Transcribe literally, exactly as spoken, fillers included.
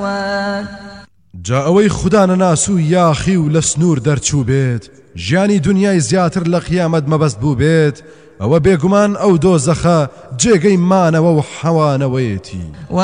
مأواه جا ئەوەی خوددا نەناسوو یاخی و لە سنوور دەرچوو بێت ژیانی دنیای زیاتر لە قیامەت مەبەست بوو بێت ئەوە بێگومان ئەو دۆزەخە جێگەی مانەوە و حەوانەوەیەتی